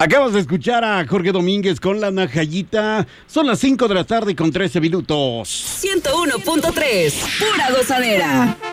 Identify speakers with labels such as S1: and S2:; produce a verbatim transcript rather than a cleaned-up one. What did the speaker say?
S1: Acabas de escuchar a Jorge Domínguez con La Najayita. Son las cinco de la tarde con trece minutos.
S2: ciento uno punto tres, pura gozadera.